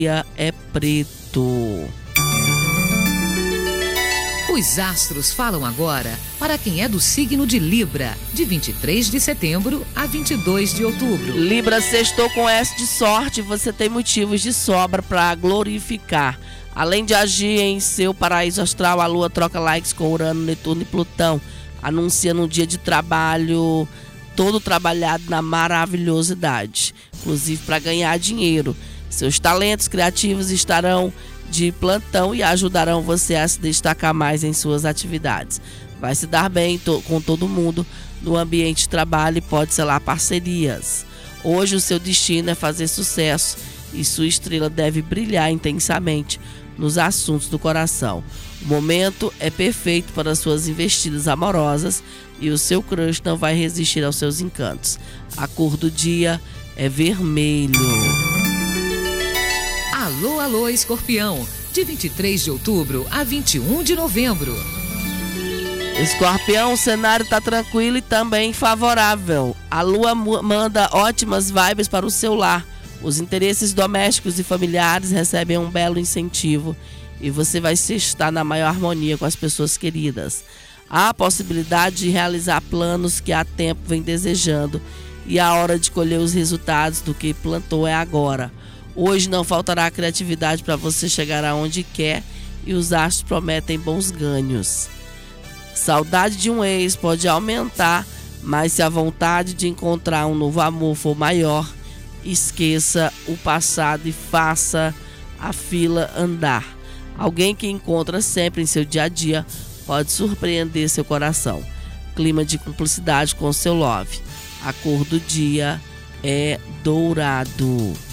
é preto. Os astros falam agora para quem é do signo de Libra, de 23 de setembro a 22 de outubro. Libra, sextou com S de sorte, você tem motivos de sobra para glorificar. Além de agir em seu paraíso astral, a Lua troca likes com Urano, Netuno e Plutão, anunciando um dia de trabalho todo trabalhado na maravilhosidade, inclusive para ganhar dinheiro. Seus talentos criativos estarão de plantão e ajudarão você a se destacar mais em suas atividades. Vai se dar bem com todo mundo no ambiente de trabalho e pode selar parcerias. Hoje o seu destino é fazer sucesso e sua estrela deve brilhar intensamente nos assuntos do coração. O momento é perfeito para suas investidas amorosas e o seu crush não vai resistir aos seus encantos. A cor do dia é vermelho. Alô, alô, Escorpião, de 23 de outubro a 21 de novembro. Escorpião, o cenário está tranquilo e também favorável. A Lua manda ótimas vibes para o seu lar. Os interesses domésticos e familiares recebem um belo incentivo e você vai se estar na maior harmonia com as pessoas queridas. Há a possibilidade de realizar planos que há tempo vem desejando e a hora de colher os resultados do que plantou é agora. Hoje não faltará criatividade para você chegar aonde quer e os astros prometem bons ganhos. Saudade de um ex pode aumentar, mas se a vontade de encontrar um novo amor for maior, esqueça o passado e faça a fila andar. Alguém que encontra sempre em seu dia a dia pode surpreender seu coração. Clima de cumplicidade com seu love. A cor do dia é dourado.